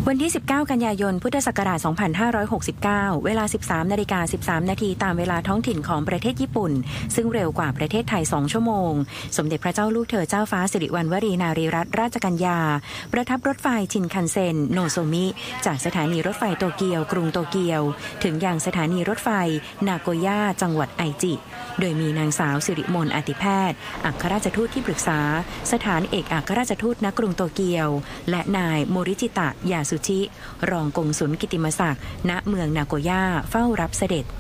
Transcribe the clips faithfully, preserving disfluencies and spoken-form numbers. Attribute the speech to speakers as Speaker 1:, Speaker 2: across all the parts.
Speaker 1: วันที่สิบเก้ากันยายนพุทธศักราชสองพันห้าร้อยหกสิบเก้าเวลา สิบสามนาฬิกาสิบสาม นาทีตามเวลาท้องถิ่นของประเทศญี่ปุ่นซึ่งเร็วกว่าประเทศไทยสองชั่วโมงสมเด็จพระเจ้าลูกเธอเจ้าฟ้าสิริวัณวรีนารีรัตนราชกัญญาประทับรถไฟชินคันเซ็นโนโซมิจากสถานีรถไฟโตเกียวกรุงโตเกียวถึงยังสถานีรถไฟนาโกย่าจังหวัดไอจิโดยมีนางสาวสิริมนต์อติแพทย์อัครราชทูตที่ปรึกษาสถานเอกอัครราชทูตณกรุงโตเกียวและนายโมริจิตะยาสุชิรองกงสุลกิติมศักดิ์ณเมืองนาโกย่าเฝ้ารับเสด็จ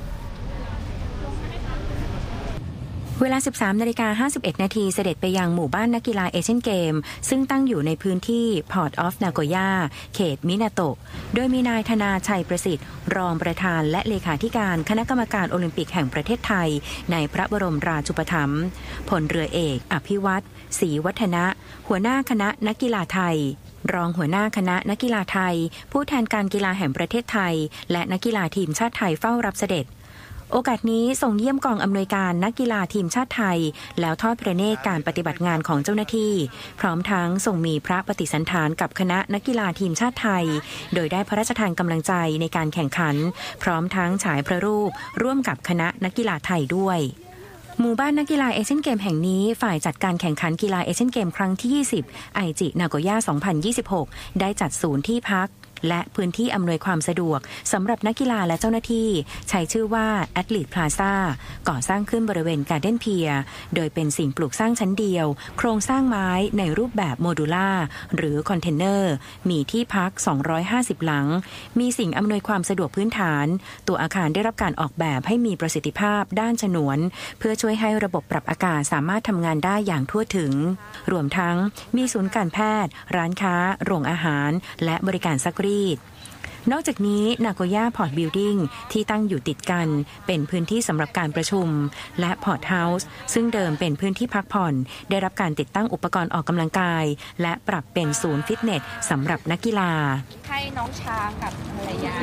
Speaker 1: เวลา สิบสามนาฬิกาห้าสิบเอ็ด นาทีเสด็จไปยังหมู่บ้านนักกีฬาเอเชียนเกมซึ่งตั้งอยู่ในพื้นที่ Port of Nagoya เขตมินาโตะโดยมีนายธนาชัยประสิทธิ์รองประธานและเลขาธิการคณะกรรมการโอลิมปิกแห่งประเทศไทยในพระบรมราชูปถัมภ์พลเรือเอกอภิวัตรศรีวัฒนะหัวหน้าคณะนักกีฬาไทยรองหัวหน้าคณะนักกีฬาไทยผู้แทนการกีฬาแห่งประเทศไทยและนักกีฬาทีมชาติไทยเฝ้ารับเสด็จโอกาสนี้ส่งเยี่ยมกองอำนวยการนักกีฬาทีมชาติไทยแล้วทอดพระเนตรการปฏิบัติงานของเจ้าหน้าที่พร้อมทั้งส่งมีพระปฏิสันถานกับคณะนักกีฬาทีมชาติไทยโดยได้พระราชทานกำลังใจในการแข่งขันพร้อมทั้งฉายพระรูปร่วมกับคณะนักกีฬาไทยด้วยหมู่บ้านนักกีฬาเอเชียนเกมแห่งนี้ฝ่ายจัดการแข่งขันกีฬาเอเชียนเกมครั้งที่ยี่สิบไอจินาโกย่าสองพันยี่สิบหกได้จัดศูนย์ที่พักและพื้นที่อำนวยความสะดวกสำหรับนักกีฬาและเจ้าหน้าที่ใช้ชื่อว่า Athlete Plaza ก่อสร้างขึ้นบริเวณ Garden Pier โดยเป็นสิ่งปลูกสร้างชั้นเดียวโครงสร้างไม้ในรูปแบบโมดูล่าหรือคอนเทนเนอร์มีที่พักสองร้อยห้าสิบหลังมีสิ่งอำนวยความสะดวกพื้นฐานตัวอาคารได้รับการออกแบบให้มีประสิทธิภาพด้านฉนวนเพื่อช่วยให้ระบบปรับอากาศสามารถทำงานได้อย่างทั่วถึงรวมทั้งมีศูนย์การแพทย์ร้านค้าโรงอาหารและบริการซักรีดนอกจากนี้นาโกย่าพอร์ตบิลดิ้งที่ตั้งอยู่ติดกันเป็นพื้นที่สำหรับการประชุมและพอร์ตเฮาส์ซึ่งเดิมเป็นพื้นที่พักผ่อนได้รับการติดตั้งอุปกรณ์ออกกำลังกายและปรับเป็นศูนย์ฟิตเนสสำหรับนักกีฬา
Speaker 2: ให้น้องช้างกับภรรยา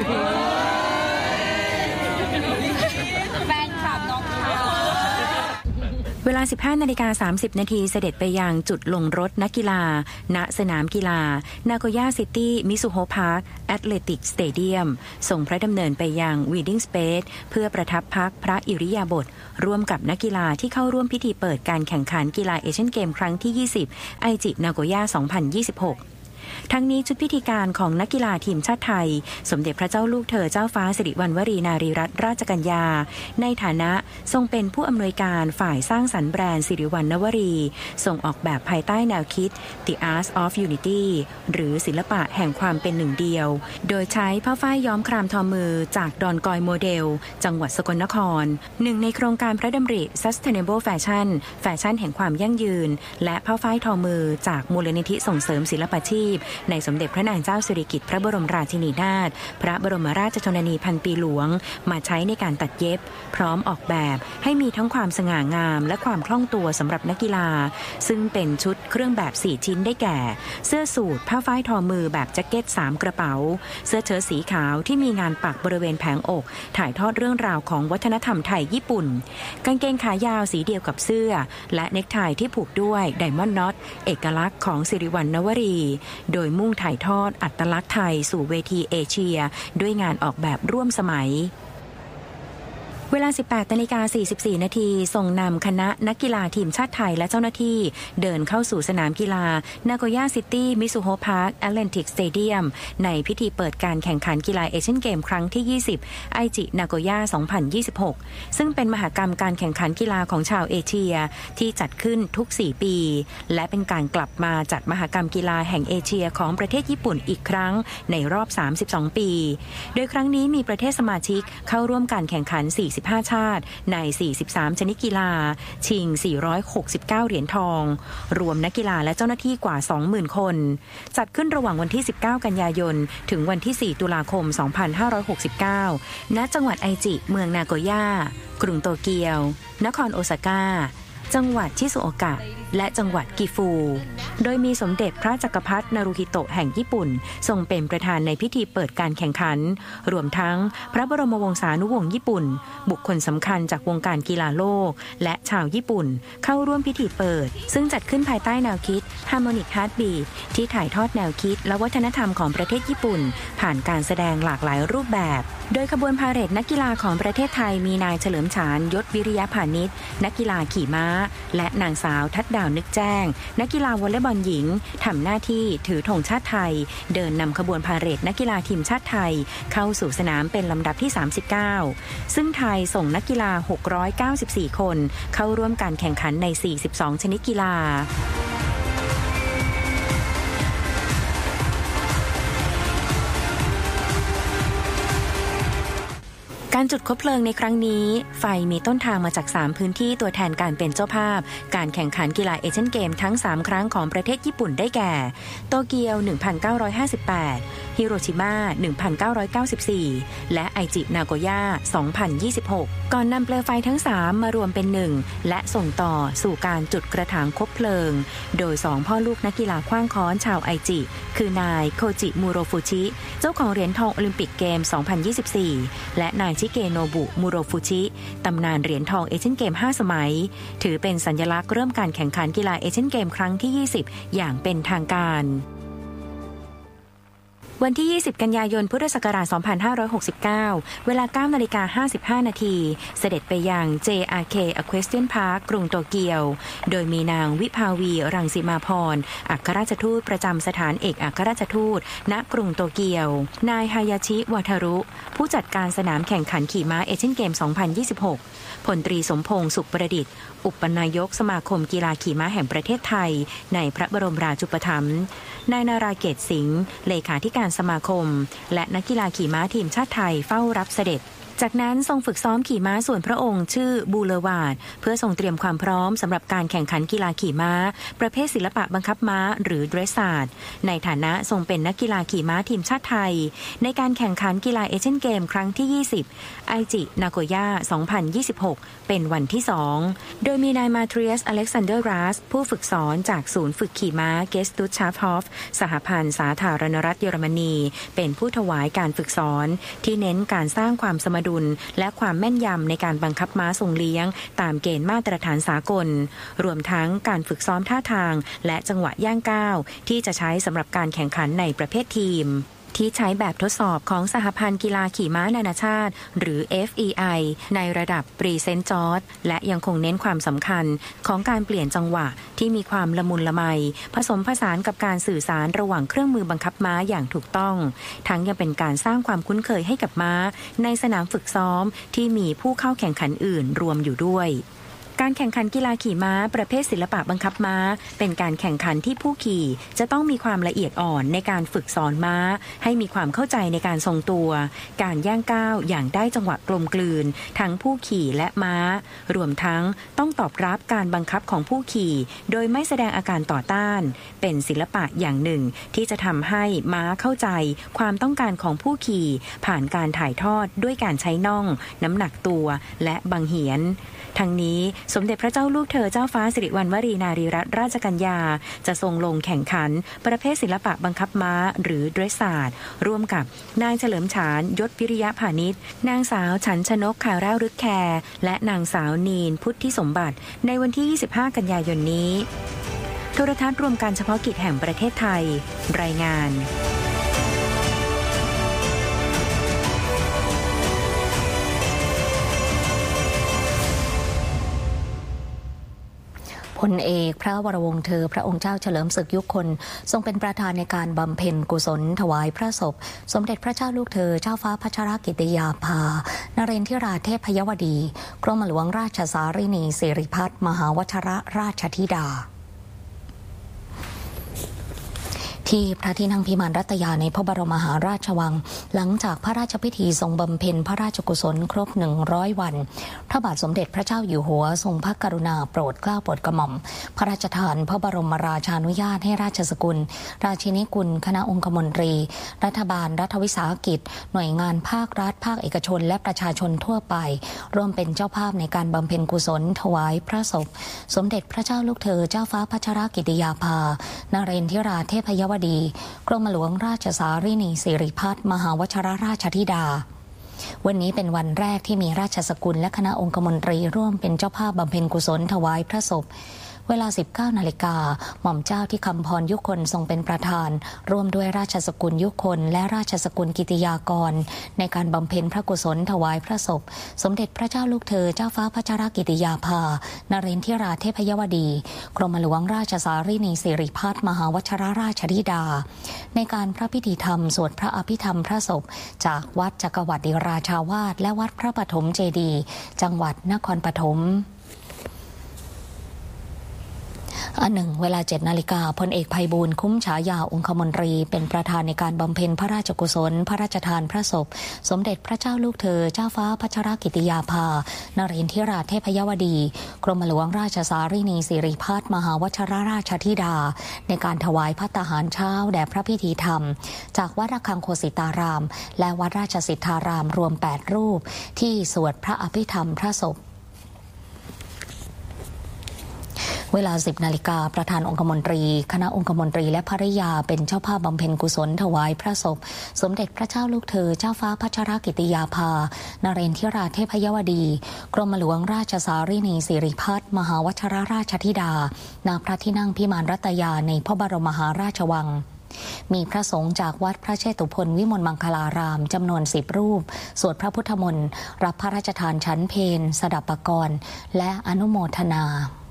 Speaker 2: แฟนคลับน้องช้าง
Speaker 1: เวลา สิบห้านาฬิกาสามสิบ นาทีเสด็จไปยังจุดลงรถนักกีฬาณสนามกีฬานาโกย่าซิตี้มิซุโฮพาร์คแอตเลติกสเตเดียมส่งพระดำเนินไปยังวีดิ้งสเปซเพื่อประทับพักพระอิริยาบถร่วมกับนักกีฬาที่เข้าร่วมพิธีเปิดการแข่งขันกีฬาเอเชียนเกมครั้งที่ยี่สิบไอจินาโกย่าสองพันยี่สิบหกทั้งนี้ชุดพิธีการของนักกีฬาทีมชาติไทยสมเด็จพระเจ้าลูกเธอเจ้าฟ้าสิริวัณวรีนารีรัตนราชกัญญาในฐานะทรงเป็นผู้อำนวยการฝ่ายสร้างสรรค์แบรนด์สิริวัณณวรีส่งออกแบบภายใต้แนวคิด The Art of Unity หรือศิลปะแห่งความเป็นหนึ่งเดียวโดยใช้ผ้าฝ้ายย้อมครามทอมือจากดอนกอยโมเดลจังหวัดสกลนครหนึ่งในโครงการพระดำริ Sustainable Fashion แฟชั่นแห่งความยั่งยืนและผ้าฝ้ายทอมือจากมูลนิธิส่งเสริมศิลปาชีพในสมเด็จพระนางเจ้าสิริกิติ์พระบรมราชินีนาถพระบรมราชชนนีพันปีหลวงมาใช้ในการตัดเย็บพร้อมออกแบบให้มีทั้งความสง่างามและความคล่องตัวสำหรับนักกีฬาซึ่งเป็นชุดเครื่องแบบสี่ชิ้นได้แก่เสื้อสูทผ้าฝ้ายทอมือแบบแจ็คเก็ตสามกระเป๋าเสื้อเชิ้ตสีขาวที่มีงานปักบริเวณแผงอกถ่ายทอดเรื่องราวของวัฒนธรรมไทยญี่ปุ่นกางเกงขายาวสีเดียวกับเสื้อและเนคไทที่ผูกด้วยไดมอนด์น็อตเอกลักษณ์ของสิริวัณณวรีโดยมุ่งถ่ายทอดอัตลักษณ์ไทยสู่เวทีเอเชียด้วยงานออกแบบร่วมสมัยเวลา สิบแปดนาฬิกาสี่สิบสี่ นาทีส่งนำคณะนักกีฬาทีมชาติไทยและเจ้าหน้าที่เดินเข้าสู่สนามกีฬานาโกย่าซิตี้มิซุโฮพาร์คแอตแลนติกสเตเดียมในพิธีเปิดการแข่งขันกีฬาเอเชียนเกมครั้งที่ยี่สิบไอจินาโกย่าสองพันยี่สิบหกซึ่งเป็นมหกรรมการแข่งขันกีฬาของชาวเอเชียที่จัดขึ้นทุกสี่ปีและเป็นการกลับมาจัดมหกรรมกีฬาแห่งเอเชียของประเทศญี่ปุ่นอีกครั้งในรอบสามสิบสองปีโดยครั้งนี้มีประเทศสมาชิกเข้าร่วมการแข่งขันสี่สิบห้าชาติในสี่สิบสามชนิดกีฬาชิงสี่ร้อยหกสิบเก้าเหรียญทองรวมนักกีฬาและเจ้าหน้าที่กว่า สองหมื่น คนจัดขึ้นระหว่างวันที่สิบเก้ากันยายนถึงวันที่สี่ตุลาคมสองพันห้าร้อยหกสิบเก้าณจังหวัดไอจิเมืองนาโกย่ากรุงโตเกียวนครโอซาก้าจังหวัดชิซุโอกะและจังหวัดกิฟูโดยมีสมเด็จพระจักรพรรดินารุฮิโตะแห่งญี่ปุ่นทรงเป็นประธานในพิธีเปิดการแข่งขันรวมทั้งพระบรมวงศานุวงศ์ญี่ปุ่นบุคคลสำคัญจากวงการกีฬาโลกและชาวญี่ปุ่นเข้าร่วมพิธีเปิดซึ่งจัดขึ้นภายใต้แนวคิด Harmonic Heartbeat ที่ถ่ายทอดแนวคิดและวัฒนธรรมของประเทศญี่ปุ่นผ่านการแสดงหลากหลายรูปแบบโดยขบวนพาเหรดนักกีฬาของประเทศไทยมีนายเฉลิมฉานยศวิริยพานิชนักกีฬาขี่ม้าและนางสาวทัดดาวนึกแจ้งนักกีฬาวอลเลย์บอลหญิงทำหน้าที่ถือธงชาติไทยเดินนำขบวนพาเหรดนักกีฬาทีมชาติไทยเข้าสู่สนามเป็นลำดับที่สามสิบเก้าซึ่งไทยส่งนักกีฬาหกร้อยเก้าสิบสี่คนเข้าร่วมการแข่งขันในสี่สิบสองชนิดกีฬาการจุดคบเพลิงในครั้งนี้ไฟมีต้นทางมาจากสามพื้นที่ตัวแทนการเป็นเจ้าภาพการแข่งขันกีฬาเอเชียนเกมทั้งสามครั้งของประเทศญี่ปุ่นได้แก่โตเกียวหนึ่งพันเก้าร้อยห้าสิบแปดฮิโรชิมาหนึ่งพันเก้าร้อยเก้าสิบสี่และไอจินาโกย่าสองพันยี่สิบหกก่อนนำเปลวไฟทั้งสามมารวมเป็นหนึ่งและส่งต่อสู่การจุดกระถางคบเพลิงโดยสองพ่อลูกนักกีฬาขว้างค้อนชาวไอจิคือนายโคจิมูโรฟุชิเจ้าของเหรียญทองโอลิมปิกเกมสองพันยี่สิบสี่และนายชิเกโนบุมูโรฟุชิตำนานเหรียญทองเอเชียนเกมห้าสมัยถือเป็นสัญลักษณ์เริ่มการแข่งขันกีฬาเอเชียนเกมครั้งที่ยี่สิบอย่างเป็นทางการวันที่ยี่สิบกันยายนพุทธศักราชสองพันห้าร้อยหกสิบเก้าเวลา เก้านาฬิกาห้าสิบห้านาทีเสด็จไปยัง เจ อาร์ เค Equestrian Park กรุงโตเกียวโดยมีนางวิภาวีรังสีมาพรอัครราชทูตประจำสถานเอกอัครราชทูตณกรุงโตเกียวนายฮายาชิวาทารุผู้จัดการสนามแข่งขันขี่ม้าเอเชียนเกมสองพันยี่สิบหกพลตรีสมพงษ์สุขประดิษฐ์อุปนายกสมาคมกีฬาขี่ม้าแห่งประเทศไทยในพระบรมราชูปถัมภ์นายนาราเกตสิงห์เลขาธิการสมาคมและนักกีฬาขี่ม้าทีมชาติไทยเฝ้ารับเสด็จจากนั้นทรงฝึกซ้อมขี่ม้าส่วนพระองค์ชื่อบูเลวาร์ดเพื่อทรงเตรียมความพร้อมสำหรับการแข่งขันกีฬาขี่ม้าประเภทศิลปะบังคับม้าหรือเดรสซาร์ดในฐานะทรงเป็นนักกีฬาขี่ม้าทีมชาติไทยในการแข่งขันกีฬาเอเชียนเกมครั้งที่ยี่สิบไอจินาโกย่าสองพันยี่สิบหกเป็นวันที่สองโดยมีนายมาเทรียสอเล็กซานเดอร์รัสผู้ฝึกสอนจากศูนย์ฝึกขี่ม้าเกสตุชาฟฮอฟสหพันธ์สาธารณรัฐเยอรมนีเป็นผู้ถวายการฝึกสอนที่เน้นการสร้างความสมดุลและความแม่นยำในการบังคับม้าทรงเลี้ยงตามเกณฑ์มาตรฐานสากลรวมทั้งการฝึกซ้อมท่าทางและจังหวะย่างก้าวที่จะใช้สำหรับการแข่งขันในประเภททีมที่ใช้แบบทดสอบของสหพันธ์กีฬาขี่ม้านานาชาติหรือ เอฟ อี ไอ ในระดับปรีเซนต์จอร์จและยังคงเน้นความสำคัญของการเปลี่ยนจังหวะที่มีความละมุนละไมผสมผสานกับการสื่อสารระหว่างเครื่องมือบังคับม้าอย่างถูกต้องทั้งยังเป็นการสร้างความคุ้นเคยให้กับม้าในสนามฝึกซ้อมที่มีผู้เข้าแข่งขันอื่นรวมอยู่ด้วยการแข่งขันกีฬาขี่ม้าประเภทศิลปะบังคับม้าเป็นการแข่งขันที่ผู้ขี่จะต้องมีความละเอียดอ่อนในการฝึกสอนม้าให้มีความเข้าใจในการทรงตัวการย่างก้าวอย่างได้จังหวะกลมกลืนทั้งผู้ขี่และม้ารวมทั้งต้องตอบรับการบังคับของผู้ขี่โดยไม่แสดงอาการต่อต้านเป็นศิลปะอย่างหนึ่งที่จะทำให้ม้าเข้าใจความต้องการของผู้ขี่ผ่านการถ่ายทอดด้วยการใช้น่องน้ำหนักตัวและบังเหียนทั้งนี้สมเด็จพระเจ้าลูกเธอเจ้าฟ้าสิริวัณวรีนารีรัตนราชกัญญาจะทรงลงแข่งขันประเภทศิลปะบังคับม้าหรือเดรสซาร์ดร่วมกับนายเฉลิมฉานยศวิริยพานิชนางสาวฉันชนกคาร่ารึกแคร์และนางสาวนีนพุทธิสมบัติในวันที่ยี่สิบห้ากันยายนนี้โทรทัศน์รวมการเฉพาะกิจแห่งประเทศไทยรายงาน
Speaker 3: พลเอกพระวรวงศ์เธอพระองค์เจ้าเฉลิมศึกยุคลทรงเป็นประธานในการบำเพ็ญกุศลถวายพระศพสมเด็จพระเจ้าลูกเธอเจ้าฟ้าพัชรกิติยาภานเรนทิราเทพยวดีกรมหลวงราชสารินีสิริพัฒน์มหาวชรราชธิดาที่พระที่นั่งพิมานรัตยาในพระบรมมหาราชวังหลังจากพระราชพิธีทรงบำเพ็ญพระราชกุศลครบหนึ่งร้อยวันพระบาทสมเด็จพระเจ้าอยู่หัวทรงพระกรุณาโปรดเกล้าโปรดกระหม่อมพระราชทานพระบรมราชานุญาตให้ราชสกุลราชินีกุลคณะองคมนตรีรัฐบาลรัฐวิสาหกิจหน่วยงานภาครัฐภาคเอกชนและประชาชนทั่วไปร่วมเป็นเจ้าภาพในการบำเพ็ญกุศลถวายพระศพสมเด็จพระเจ้าลูกเธอเจ้าฟ้าพัชรกิติยาภานเรนทิราเทพยวดีกรมหลวงราชสารินีสิริพัฒน์มหาวชิรราชธิดาวันนี้เป็นวันแรกที่มีราชสกุลและคณะองคมนตรีร่วมเป็นเจ้าภาพบำเพ็ญกุศลถวายพระศพเวลา สิบเก้านาฬิกา หม่อมเจ้าที่คำพรยุคนทรงเป็นประธานร่วมด้วยราชสกุลยุคนและราชสกุลกิติยากรในการบำเพ็ญพระกุศลถวายพระศพสมเด็จพระเจ้าลูกเธอเจ้าฟ้าพัชรกิติยาภานเรนทิราเทพยวดีกรมหลวงราชสารินีสิริพัฒน์มหาวชิรราชธิดาในการพระพิธีธรรมสวดพระอภิธรรมพระศพจากวัดจักรวรรดิราชาวาสและวัดพระปฐมเจดีย์จังหวัดนครปฐมอันหนึ่งเวลาเจ็ดนาฬิกาพลเอกไพบูลย์คุ้มฉายาองคมนตรีเป็นประธานในการบำเพ็ญพระราชกุศลพระราชทานพระศพสมเด็จพระเจ้าลูกเธอเจ้าฟ้าพัชรกิติยาภานเรนทิราเทพยวดีกรมหลวงราชสารินีสิริพัฒน์มหาวชิรราชธิดาในการถวายภัตตาหารเช้าแด่พระพิธีธรรมจากวัดระฆังโคสิตารามและวัดราชสิทธารามรวมแปดรูปที่สวดพระอภิธรรมพระศพเวลา สิบนาฬิกาประธานองคมนตรีคณะองคมนตรีและภริยาเป็นเจ้าภาพบำเพ็ญกุศลถวายพระศพสมเด็จพระเจ้าลูกเธอเจ้าฟ้าพัชรกิติยาภานเรนทิราเทพยวดีกรมหลวงราชสารินีสิริพัฒน์มหาวชิรราชธิดาณพระที่นั่งพิมานรัตยาในพระบรมมหาราชวังมีพระสงฆ์จากวัดพระเชตุพนวิมลมังคลารามจำนวนสิบรูปสวดพระพุทธมนต์รับพระราชทานฉันเพลสดับปกรณ์และอนุโมทนา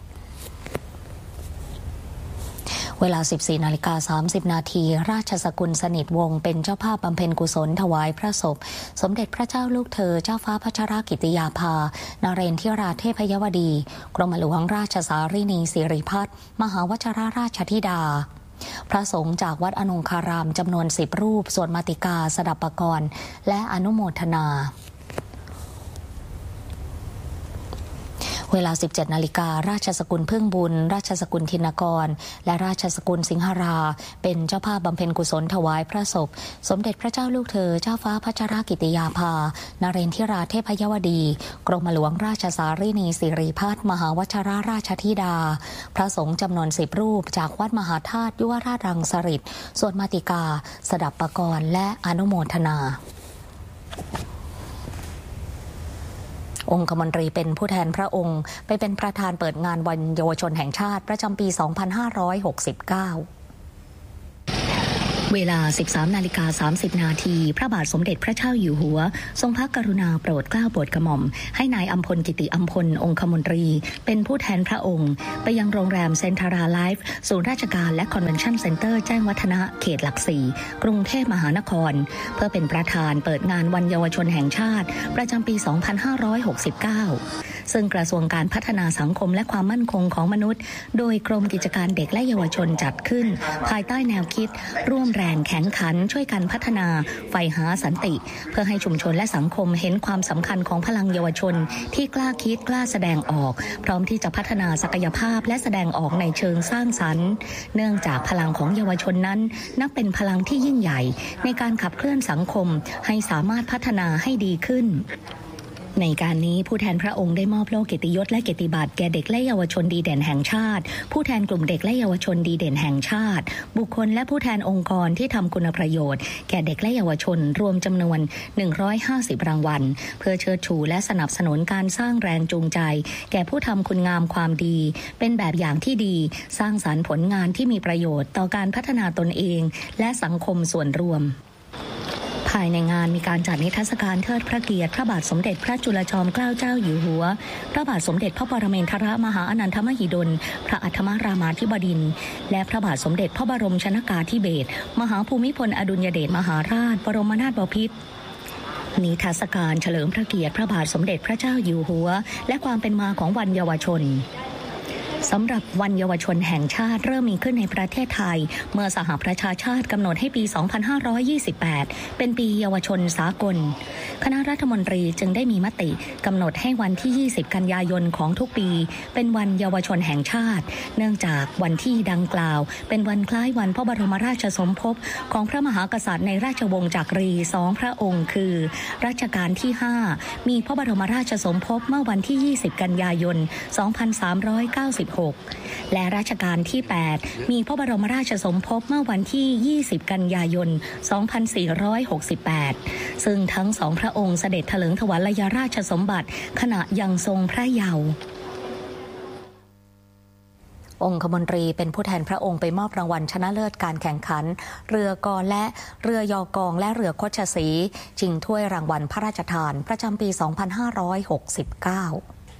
Speaker 3: เวลา สิบสี่นาฬิกาสามสิบนาทีราชสกุลสนิทวงศ์เป็นเจ้าภาพบำเพ็ญกุศลถวายพระศพสมเด็จพระเจ้าลูกเธอเจ้าฟ้าพัชรกิติยาภานเรนทิราเทพยวดีกรมหลวงราชสารินีสิริพัฒน์มหาวชิรราชธิดาพระสงฆ์จากวัดอนงคารามจำนวนสิบรูปสวดมาติกาสดับปกรณ์และอนุโมทนาเวลา สิบเจ็ดนาฬิกา ราชสกุลพึ่งบุญราชสกุลธินกรและราชสกุลสิงหราเป็นเจ้าภาพบำเพ็ญกุศลถวายพระศพสมเด็จพระเจ้าลูกเธอเจ้าฟ้าพัชรกิติยาภานเรนทิราเทพยวดีกรมหลวงราชสารินีสิริพัฒน์มหาวชิรราชธิดาพระสงฆ์จำนวนสิบรูปจากวัดมหาธาตุยุวราชรังสฤษฎ์สวดมาติกาสดับปกรณ์และอนุโมทนาองคมนตรีเป็นผู้แทนพระองค์ไปเป็นประธานเปิดงานวันเยาวชนแห่งชาติประจำปี สองพันห้าร้อยหกสิบเก้าเวลา สิบสามนาฬิกาสามสิบนาทีพระบาทสมเด็จพระเจ้าอยู่หัวทรงพระกรุณาโปรดเกล้าโปรดกระหม่อมให้นายอัมพลกิติอัมพลองคมนตรีเป็นผู้แทนพระองค์ไปยังโรงแรมเซ็นทราไลฟ์ศูนย์ราชการและคอนเวนชั่นเซ็นเตอร์แจ้งวัฒนะเขตหลักสี่กรุงเทพมหานครเพื่อเป็นประธานเปิดงานวันเยาวชนแห่งชาติประจำปี สองพันห้าร้อยหกสิบเก้าซึ่งกระทรวงการพัฒนาสังคมและความมั่นคงของมนุษย์โดยกรมกิจการเด็กและเยาวชนจัดขึ้นภายใต้แนวคิดร่วมแรงแข็งขันช่วยกันพัฒนาใฝ่หาสันติเพื่อให้ชุมชนและสังคมเห็นความสำคัญของพลังเยาวชนที่กล้าคิดกล้าแสดงออกพร้อมที่จะพัฒนาศักยภาพและแสดงออกในเชิงสร้างสรรค์เนื่องจากพลังของเยาวชนนั้นนับเป็นพลังที่ยิ่งใหญ่ในการขับเคลื่อนสังคมให้สามารถพัฒนาให้ดีขึ้นในการนี้ผู้แทนพระองค์ได้มอบโล่เกียรติยศและเกียรติบัตรแก่เด็กและเยาวชนดีเด่นแห่งชาติผู้แทนกลุ่มเด็กและเยาวชนดีเด่นแห่งชาติบุคคลและผู้แทนองค์กรที่ทำคุณประโยชน์แก่เด็กและเยาวชนรวมจำนวนหนึ่งร้อยห้าสิบรางวัลเพื่อเชิดชูและสนับสนุนการสร้างแรงจูงใจแก่ผู้ทำคุณงามความดีเป็นแบบอย่างที่ดีสร้างสรรค์ผลงานที่มีประโยชน์ต่อการพัฒนาตนเองและสังคมส่วนรวมภายในงานมีการจัดนิทรรศการเทิดพระเกียรติพระบาทสมเด็จพระจุลจอมเกล้าเจ้าอยู่หัวพระบาทสมเด็จพระปรเมนทรมหาอนันทมหิดลพระอัฏฐมรามาธิบดินทร์และพระบาทสมเด็จพระบรมชนกาธิเบศรมหาภูมิพลอดุลยเดชมหาราชบรมนาถบพิตรนิทรรศการเฉลิมพระเกียรติพระบาทสมเด็จพระเจ้าอยู่หัวและความเป็นมาของวันเยาวชนสำหรับวันเยาวชนแห่งชาติเริ่มมีขึ้นในประเทศไทยเมื่อสหประชาชาติกำหนดให้ปี สองพันห้าร้อยยี่สิบแปด เป็นปีเยาวชนสากลคณะรัฐมนตรีจึงได้มีมติกำหนดให้วันที่ ยี่สิบ กันยายนของทุกปีเป็นวันเยาวชนแห่งชาติเนื่องจากวันที่ดังกล่าวเป็นวันคล้ายวันพระบรมราชสมภพของพระมหากษัตริย์ในราชวงศ์จักรีสองพระองค์คือรัชกาลที่ ห้า มีพระบรมราชสมภพเมื่อวันที่ ยี่สิบ กันยายน สองพันสามร้อยเก้าสิบหก และรัชกาลที่ แปด มีพระบรมราชสมภพเมื่อวันที่ ยี่สิบ กันยายน สองพันสี่ร้อยหกสิบแปด ซึ่งทั้งสองพระองค์เสด็จเถลิงถวัลยราชสมบัติขณะยังทรงพระเยาว์องคมนตรีเป็นผู้แทนพระองค์ไปมอบรางวัลชนะเลิศการแข่งขันเรือกอและเรือยอกองและเรือคชศรีชิงถ้วยรางวัลพระราชทานประจำปี สองพันห้าร้อยหกสิบเก้า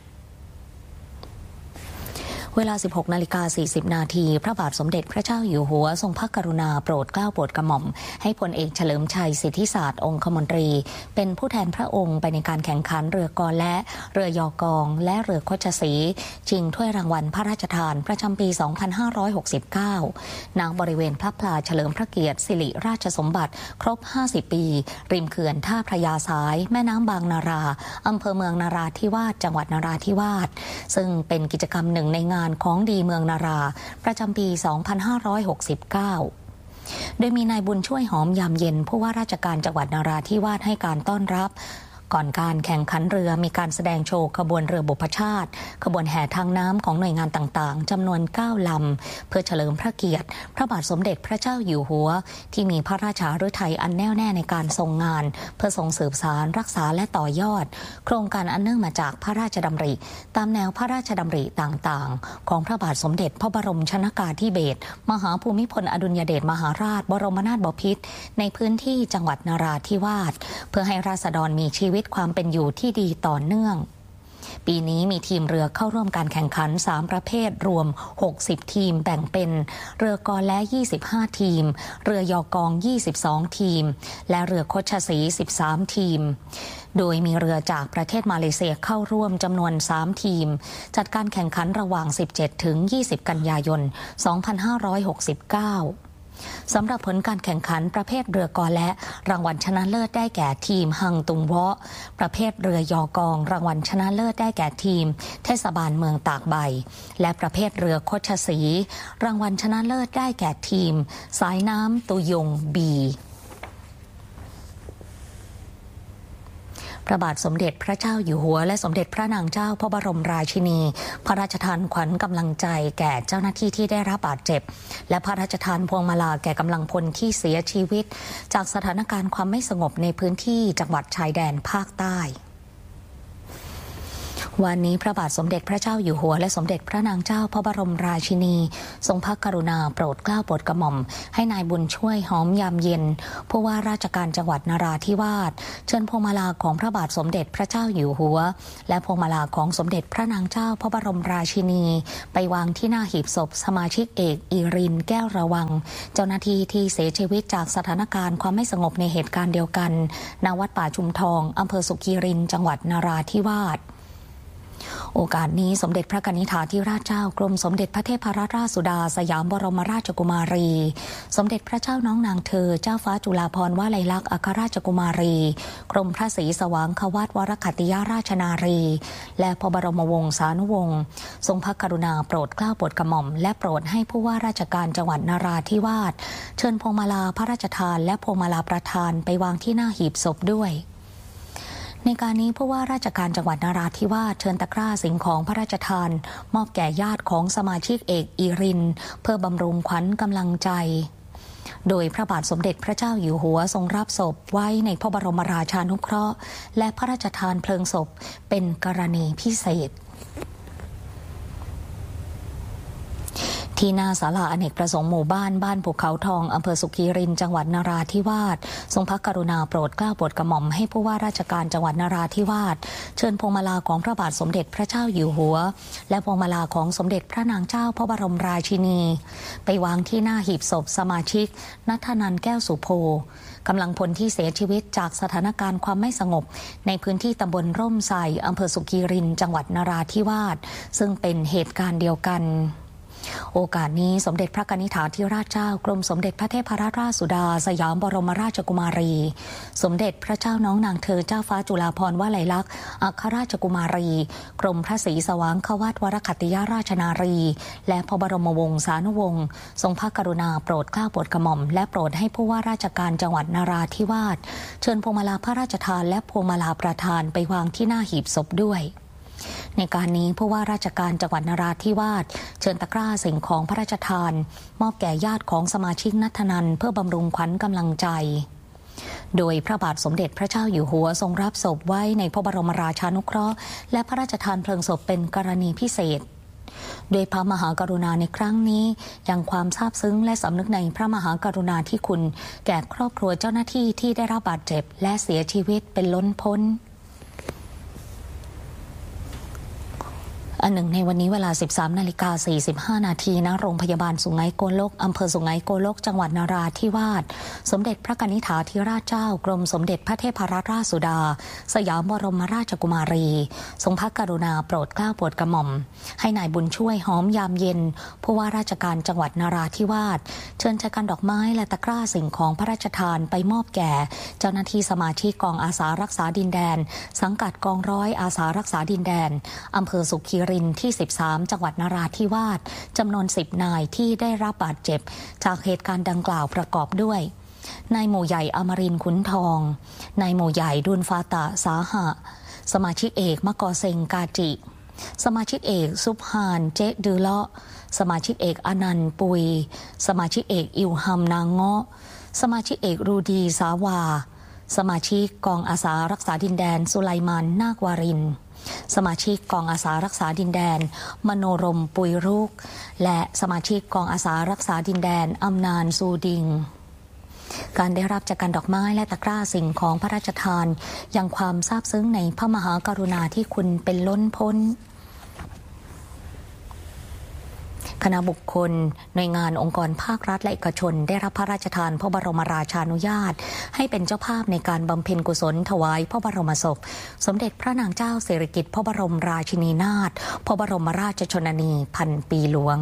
Speaker 3: เวลา สิบหกนาฬิกาสี่สิบ นาทีพระบาทสมเด็จพระเจ้าอยู่หัวทรงพระกรุณาโปรดเกล้าโปรดกระหม่อมให้พลเอกเฉลิมชัยสิทธิศาสตร์องคมนตรีเป็นผู้แทนพระองค์ไปในการแข่งขันเรือกอและเรือยอกองและเรือคชศรีชิงถ้วยรางวัลพระราชทานประจำปี สองพันห้าร้อยหกสิบเก้า ณ บริเวณพระพลาเฉลิมพระเกียรติสิริราชสมบัติครบ ห้าสิบ ปีริมเขื่อนท่าพระยาสายแม่น้ำบางนาราอำเภอเมืองนราธิวาสจังหวัดนราธิวาสซึ่งเป็นกิจกรรมหนึ่งในงานของดีเมืองนาราประจำปี สองพันห้าร้อยหกสิบเก้า โดยมีนายบุญช่วยหอมยามเย็นผู้ว่าราชการจังหวัดนราธิวาสให้การต้อนรับก่อนการแข่งขันเรือมีการแสดงโชว์ขบวนเรือบุพชาติขบวนแห่ทางน้ำของหน่วยงานต่างๆจำนวนเก้าลำเพื่อเฉลิมพระเกียรติพระบาทสมเด็จพระเจ้าอยู่หัวที่มีพระราชฤทัยอันแน่วแน่ในการทรงงานเพื่อทรงสืบสานรักษาและต่อยอดโครงการอันเนื่องมาจากพระราชดำริตามแนวพระราชดำริต่างๆของพระบาทสมเด็จพระบรมชนกาธิเบศรมหาภูมิพลอดุลยเดชมหาราชบรมนาถบพิตรในพื้นที่จังหวัดนราธิวาสเพื่อให้ราษฎรมีชีวิตความเป็นอยู่ที่ดีต่อเนื่องปีนี้มีทีมเรือเข้าร่วมการแข่งขันสามประเภทรวมหกสิบทีมแบ่งเป็นเรือกอและยี่สิบห้าทีมเรือยอกองยี่สิบสองทีมและเรือคชศรีสิบสามทีมโดยมีเรือจากประเทศมาเลเซียเข้าร่วมจำนวนสามทีมจัดการแข่งขันระหว่าง สิบเจ็ดถึงยี่สิบ กันยายน สองพันห้าร้อยหกสิบเก้าสำหรับผลการแข่งขันประเภทเรือกอและรางวัลชนะเลิศได้แก่ทีมฮังตุงเวาะประเภทเรือยอกองรางวัลชนะเลิศได้แก่ทีมเทศบาลเมืองตากใบและประเภทเรือคชศรีรางวัลชนะเลิศได้แก่ทีมสายน้ำตุยงบีพระบาทสมเด็จพระเจ้าอยู่หัวและสมเด็จพระนางเจ้าพระบรมราชินีพระราชทานขวัญกำลังใจแก่เจ้าหน้าที่ที่ได้รับบาดเจ็บและพระราชทานพวงมาลาแก่กำลังพลที่เสียชีวิตจากสถานการณ์ความไม่สงบในพื้นที่จังหวัดชายแดนภาคใต้วันนี้พระบาทสมเด็จพระเจ้าอยู่หัวและสมเด็จพระนางเจ้าพระบรมราชินีทรงพระกรุณาโปรดเกล้าโปรดกระหม่อมให้นายบุญช่วยหอมยามเย็นผู้ว่าราชการจังหวัดนราธิวาสเชิญพวงมาลาของพระบาทสมเด็จพระเจ้าอยู่หัวและพวงมาลาของสมเด็จพระนางเจ้าพระบรมราชินีไปวางที่หน้าหีบศพสมาชิกเอกอิรินแก้วระวังเจ้าหน้าที่ที่เสียชีวิตจากสถานการณ์ความไม่สงบในเหตุการณ์เดียวกันณวัดป่าชุมทองอำเภอสุขีรินจังหวัดนราธิวาสโอกาสนี้สมเด็จพระกนิษฐาธิราชเจ้ากรมสมเด็จพระเทพรัตนราชสุดาสยามบรมราชกุมารีสมเด็จพระเจ้าน้องนางเธอเจ้าฟ้าจุฬาภรณ์วลัยลักษณ์อัครราชกุมารีกรมพระศรีสว่างควัตวรคัตติยราชนารีและพระบรมวงศานุวงศ์ทรงพระกรุณาโปรดเกล้าโปรดกระหม่อมและโปรดให้ผู้ว่าราชการจังหวัดนราธิวาสเชิญพวงมาลาพระราชทานและพวงมาลาประธานไปวางที่หน้าหีบศพด้วยในการนี้ผู้ว่าราชการจังหวัดนราธิวาสเชิญตะกร้าสิ่งของพระราชทานมอบแก่ญาติของสมาชิกเอกอิรินเพื่อบำรุงขวัญกำลังใจโดยพระบาทสมเด็จพระเจ้าอยู่หัวทรงรับศพไว้ในพระบรมราชานุเคราะห์และพระราชทานเพลิงศพเป็นกรณีพิเศษทีที่หน้าศาลาอเนกประสงค์หมู่บ้านบ้านภูเขาทองอำเภอสุขีรินจังหวัดนราธิวาสทรงพระกรุณาโปรดเกล้าโปรดกระหม่อมให้ผู้ว่าราชการจังหวัดนราธิวาสเชิญพวงมาลาของพระบาทสมเด็จพระเจ้าอยู่หัวและพวงมาลาของสมเด็จพระนางเจ้าพระบรมราชินีไปวางที่หน้าหีบศพสมาชิกณัฐนันท์แก้วสุโภกำลังพลที่เสียชีวิตจากสถานการณ์ความไม่สงบในพื้นที่ตำบลร่มไทรอำเภอสุขีรินจังหวัดนราธิวาสซึ่งเป็นเหตุการณ์เดียวกันโอกาสนี้สมเด็จพระกนิษฐาธิราชเจ้ากรมสมเด็จพระเทพรัตนราชสุดาสยามบรมราชกุมารีสมเด็จพระเจ้าน้องนางเธอเจ้าฟ้าจุฬาภรณ์วลัยลักษณ์อัครราชกุมารีกรมพระศรีสว่างควัตวรคัตติยราชนารีและพระบรมวงศานุวงศ์ทรงพระกรุณาโปรดเกล้าโปรดกระหม่อมและโปรดให้ผู้ว่าราชการจังหวัดนราธิวาสเชิญพวงมาลาพระราชทานและพวงมาลาประธานไปวางที่หน้าหีบศพด้วยในการนี้ผู้ว่าราชการจังหวัดนราธิวาสเชิญตะกร้าสิ่งของพระราชทานมอบแก่ญาติของสมาชิกณัฐนันท์เพื่อบำรุงขวัญกำลังใจโดยพระบาทสมเด็จพระเจ้าอยู่หัวทรงรับศพไว้ในพระบรมราชานุเคราะห์และพระราชทานเพลิงศพเป็นกรณีพิเศษโดยพระมหากรุณาในครั้งนี้ยังความซาบซึ้งและสำนึกในพระมหากรุณาธิคุณแก่ครอบครัวเจ้าหน้าที่ที่ได้รับบาดเจ็บและเสียชีวิตเป็นล้นพ้นอันหนึ่งในวันนี้เวลา สิบสามนาฬิกาสี่สิบห้านาทีณโรงพยาบาลสุไหงโกลกอำเภอสุไหงโกลกจังหวัดนราธิวาสสมเด็จพระกนิษฐาธิราชเจ้ากรมสมเด็จพระเทพรัตนราชสุดาสยามบรมราชกุมารีทรงพระกรุณาโปรดเกล้าโปรดกระหม่อมให้นายบุญช่วยหอมยามเย็นผู้ว่าราชการจังหวัดนราธิวาสเชิญจักรดอกไม้และตะกร้าสิ่งของพระราชทานไปมอบแก่เจ้าหน้าที่สมาชิกกองอาสารักษาดินแดนสังกัดกองร้อยอาสารักษาดินแดนอำเภอสุขีรินที่สิบสามจังหวัดนราธิวาสจำนวนสิบนายที่ได้รับบาดเจ็บจากเหตุการณ์ดังกล่าวประกอบด้วยนายหมู่ใหญ่อมรินทร์ขุนทองนายหมู่ใหญ่ดุลฟาตะสาหะสมาชิกเอกมะกอเซงกาจิสมาชิกเอกซุบฮานเจดือเลาะสมาชิกเอกอนันต์ปุยสมาชิกเอกอิวฮัมนางเงาะสมาชิกเอกรูดีสาวาสมาชิกกองอาสารักษาดินแดนสุไลมานนาควารินสมาชิกกองอาสารักษาดินแดนมโนรมปุยรุกและสมาชิกกองอาสารักษาดินแดนอำนานซูดิงการได้รับจากการดอกไม้และตะกร้าสิ่งของพระราชทานยังความซาบซึ้งในพระมหากรุณาธิคุณเป็นล้นพ้นคณะบุคคลหน่วยงานองค์กรภาครัฐและเอกชนได้รับพระราชทานพระบรมราชานุญาตให้เป็นเจ้าภาพในการบำเพ็ญกุศลถวายพระบรมศพสมเด็จพระนางเจ้าสิริกิติ์พระบรมราชินีนาถพระบรมราชชนนีพันปีหลวง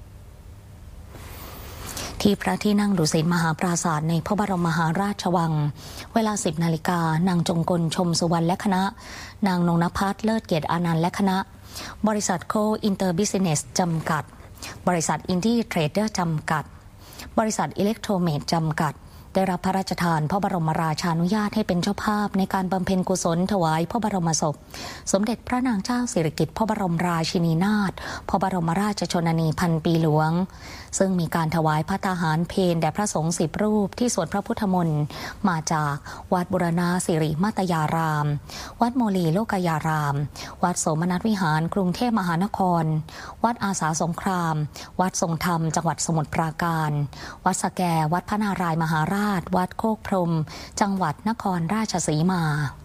Speaker 3: ที่พระที่นั่งดุสิตมหาปราสาทในพระบรมมหาราชวังเวลา สิบนาฬิกานางจงกลชมสุวรรณและคณะนางนงนภัสเลิศเกียรติอานันต์และคณะบริษัทโคอินเตอร์บิสเนสจำกัดบริษัทอินดี้เทรดเดอร์จำกัดบริษัทอิเล็กโทรเมดจำกัดได้รับพระราชทานพระบรมราชานุญาตให้เป็นเจ้าภาพในการบำเพ็ญกุศลถวายพระบรมศพสมเด็จพระนางเจ้าสิริกิติ์พระบรมราชินีนาถพระบรมราชชนนีพันปีหลวงซึ่งมีการถวายพระตาหารเพลแด่พระสงฆ์สิบรูปที่สวดพระพุทธมนต์มาจากวัดบุรณาสิริมาตยารามวัดโมลีโลกยารามวัดโสมนัสวิหารกรุงเทพมหานครวัดอาสาสงครามวัดทรงธรรมจังหวัดสมุทรปราการวัดสแกวัดพระนารายณ์มหาราชวัดโคกพรหมจังหวัดนครราชสีมา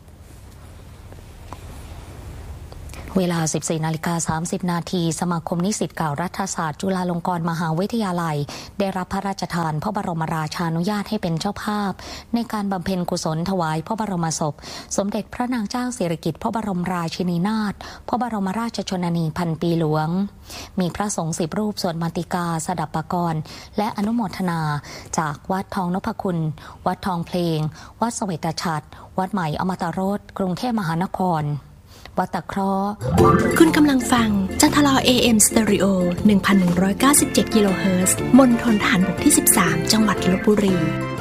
Speaker 3: เวลา สิบสี่นาฬิกาสามสิบนาทีสมาคมนิสิตเก่ารัฐศาสตร์จุฬาลงกรณ์มหาวิทยาลัยได้รับพระราชทานพระบรมราชานุญาตให้เป็นเจ้าภาพในการบำเพ็ญกุศลถวายพระบรมศพสมเด็จพระนางเจ้าสิริกิติ์พระบรมราชินีนาถพระบรมราชชนนีพันปีหลวงมีพระสงฆ์สิบรูปสวดมาติกาสดับปกรณ์และอนุโมทนาจากวัดทองนพคุณวัดทองเพลงวัดเสวตฉัตรวัดใหม่อมตะโรสกรุงเทพมหานครวัดตะเคราะห์
Speaker 4: คุณกำลังฟังจัทลอ เอ เอ็ม Stereo หนึ่งพันหนึ่งร้อยเก้าสิบเจ็ด กิโลเฮิรตซ์มณฑลทหารบกที่สิบสามจังหวัดลพบุรี